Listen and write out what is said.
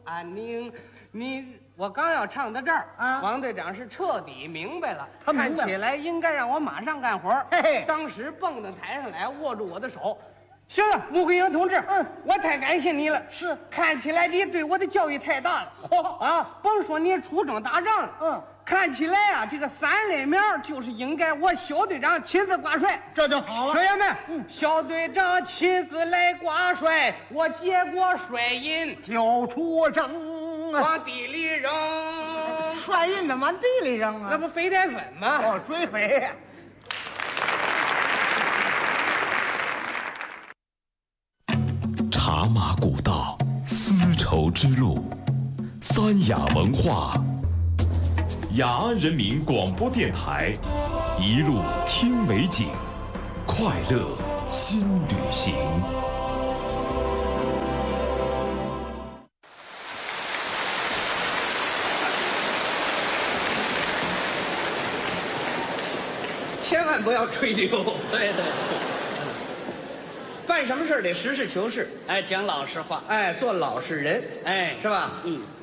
安宁。我刚要唱到这儿啊， 王队长是彻底明白了， 他明白了看起来应该让我马上干活。 嘿嘿当时蹦到台上来，握住我的手。行了，穆桂英同志，我太感谢你了。 是， 看起来你对我的教育太大了。啊，甭说你出征打仗了，看起来啊，这个3类苗就是应该我小队长亲自挂帅， 这就好了。 学员们，小队长亲自来挂帅，我接过帅印就出征啊， 往地里扔， 帅印的往地里扔啊， 那不肥宅粉吗？ 哦，追肥呀。 茶马古道，丝绸之路，三雅文化，雅安人民广播电台，一路听美景，快乐新旅行。 千万不要吹牛， 对对， 办什么事儿得实事求是， 哎，讲老实话， 哎，做老实人， 哎， 是吧？ 嗯。